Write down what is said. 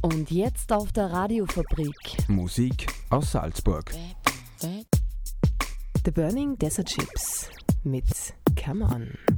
Und jetzt auf der Radiofabrik. Musik aus Salzburg. The Burning Desert Ships mit Come On.